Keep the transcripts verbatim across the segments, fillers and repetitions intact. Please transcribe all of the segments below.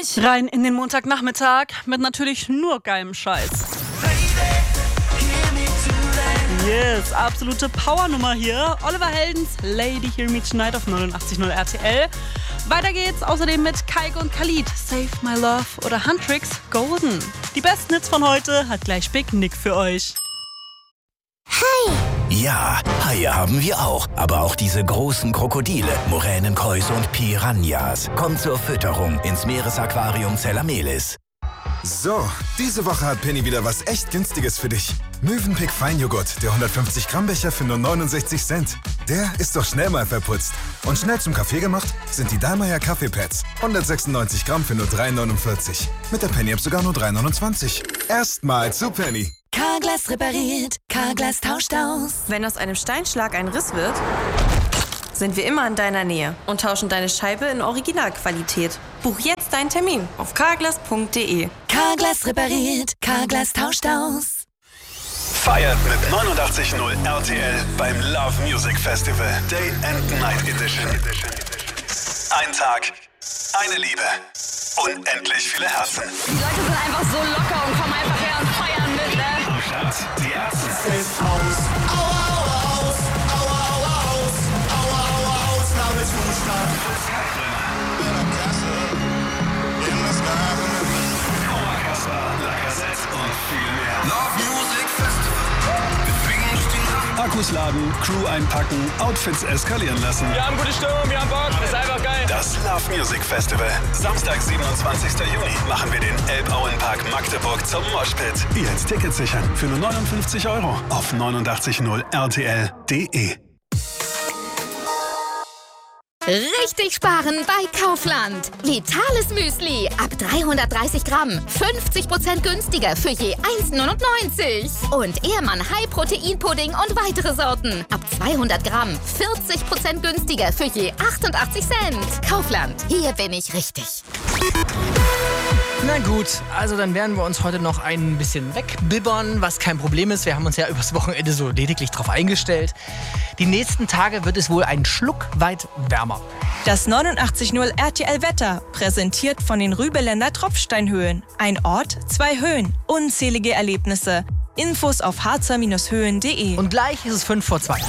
neunundachtzig. Rein in den Montagnachmittag mit natürlich nur geilem Scheiß. Yes, absolute Powernummer hier. Oliver Heldens Lady Hear Me Tonight auf neunundachtzig Komma null R T L. Weiter geht's außerdem mit Kaik und Khalid, Save My Love oder Huntrix Golden. Die besten Hits von heute hat gleich Big Nick für euch. Hi! Ja, Haie haben wir auch. Aber auch diese großen Krokodile, Moränenkäuse und Piranhas. Kommt zur Fütterung ins Meeresaquarium Zellamelis. So, diese Woche hat Penny wieder was echt Günstiges für dich. Mövenpick Feinjoghurt, der hundertfünfzig Gramm Becher für nur neunundsechzig Cent. Der ist doch schnell mal verputzt. Und schnell zum Kaffee gemacht sind die Dallmayr Kaffeepads. hundertsechsundneunzig Gramm für nur drei neunundvierzig. Mit der Penny-App sogar nur drei neunundzwanzig. Erstmal zu Penny. Carglass repariert, Carglass tauscht aus. Wenn aus einem Steinschlag ein Riss wird, sind wir immer in deiner Nähe und tauschen deine Scheibe in Originalqualität. Buch jetzt deinen Termin auf carglass punkt de. Carglass repariert, Carglass tauscht aus. Feiert mit neunundachtzig Komma null R T L beim Love Music Festival Day and Night Edition. Ein Tag, eine Liebe, unendlich viele Herzen. Die Leute sind einfach so locker und kommen einfach her und feiern mit, ne? Am Start die Ärzte. Ist aus. Au, au, aus. Au, au, aus. Au, au, aus. Nabelzustand. Und viel mehr. Love Music Festival. Wir stehen Akkus laden, Crew einpacken, Outfits eskalieren lassen. Wir haben gute Stimmung, wir haben Bock, ist einfach geil. Das Love Music Festival. Samstag, siebenundzwanzigster Juni machen wir den Elbauenpark Magdeburg zum Moshpit. Jetzt Tickets sichern für nur neunundfünfzig Euro auf neunundachtzig Komma null R T L punkt de. Richtig sparen bei Kaufland. Vitales Müsli ab dreihundertdreißig Gramm. fünfzig Prozent günstiger für je eins neunundneunzig. Und Ehrmann High Protein Pudding und weitere Sorten. Ab zweihundert Gramm. vierzig Prozent günstiger für je achtundachtzig Cent. Kaufland. Hier bin ich richtig. Na gut, also dann werden wir uns heute noch ein bisschen wegbibbern, was kein Problem ist. Wir haben uns ja übers Wochenende so lediglich drauf eingestellt. Die nächsten Tage wird es wohl ein Schluck weit wärmer. Das neunundachtzig Komma null R T L Wetter, präsentiert von den Rübeländer Tropfsteinhöhen. Ein Ort, zwei Höhen, unzählige Erlebnisse. Infos auf harzer Bindestrich höhen punkt de. Und gleich ist es fünf vor zwei.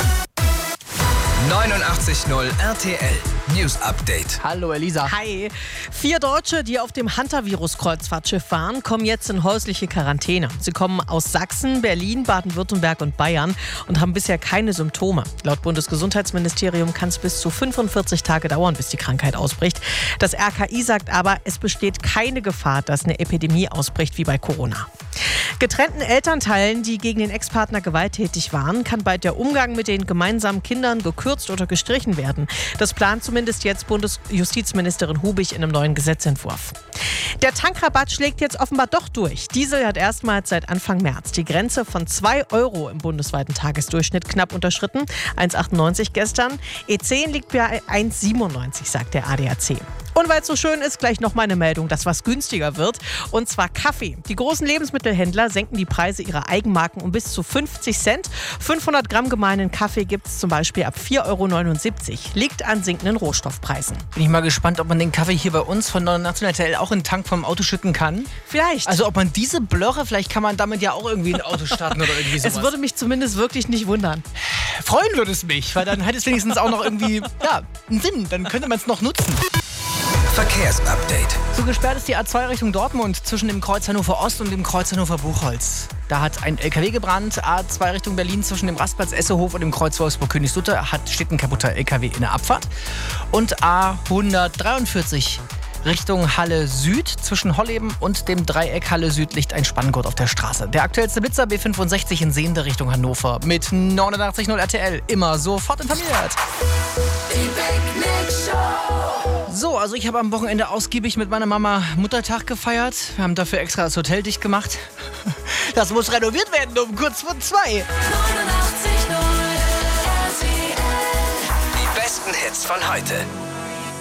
neunundachtzig Komma null R T L News Update. Hallo Elisa. Hi. Vier Deutsche, die auf dem Hantavirus-Kreuzfahrtschiff waren, kommen jetzt in häusliche Quarantäne. Sie kommen aus Sachsen, Berlin, Baden-Württemberg und Bayern und haben bisher keine Symptome. Laut Bundesgesundheitsministerium kann es bis zu fünfundvierzig Tage dauern, bis die Krankheit ausbricht. Das R K I sagt aber, es besteht keine Gefahr, dass eine Epidemie ausbricht wie bei Corona. Getrennten Elternteilen, die gegen den Ex-Partner gewalttätig waren, kann bald der Umgang mit den gemeinsamen Kindern gekürzt oder gestrichen werden. Das plant zumindest jetzt Bundesjustizministerin Hubig in einem neuen Gesetzentwurf. Der Tankrabatt schlägt jetzt offenbar doch durch. Diesel hat erstmals seit Anfang März die Grenze von zwei Euro im bundesweiten Tagesdurchschnitt knapp unterschritten. eins Komma achtundneunzig gestern. E zehn liegt bei eins Komma siebenundneunzig, sagt der A D A C. Und weil es so schön ist, gleich noch mal eine Meldung, dass was günstiger wird. Und zwar Kaffee. Die großen Lebensmittelhändler senken die Preise ihrer Eigenmarken um bis zu fünfzig Cent. fünfhundert Gramm gemahlenen Kaffee gibt es zum Beispiel ab vier Euro neunundsiebzig. Liegt an sinkenden Rohstoffpreisen. Bin ich mal gespannt, ob man den Kaffee hier bei uns von neunundachtzig R T L auch in den Tank vom Auto schütten kann. Vielleicht. Also ob man diese Blöre, vielleicht kann man damit ja auch irgendwie ein Auto starten oder irgendwie sowas. Es würde mich zumindest wirklich nicht wundern. Freuen würde es mich, weil dann hätte es wenigstens auch noch irgendwie ja, einen Sinn. Dann könnte man es noch nutzen. Verkehrsupdate. So gesperrt ist die A zwei Richtung Dortmund zwischen dem Kreuz Hannover Ost und dem Kreuz Hannover Buchholz. Da hat ein L K W gebrannt. A zwei Richtung Berlin zwischen dem Rastplatz Essehof und dem Kreuz Wolfsburg-Königslutter hat steht ein kaputter L K W in der Abfahrt. Und A hundertdreiundvierzig Richtung Halle Süd zwischen Holleben und dem Dreieck Halle Süd liegt ein Spanngurt auf der Straße. Der aktuellste Blitzer B fünfundsechzig in Sehende Richtung Hannover mit neunundachtzig Komma null R T L. Immer sofort informiert. Die Big Nick Show. So, also ich habe am Wochenende ausgiebig mit meiner Mama Muttertag gefeiert. Wir haben dafür extra das Hotel dicht gemacht. Das muss renoviert werden um kurz vor zwei. neunundachtzig Komma null R T L. Die besten Hits von heute.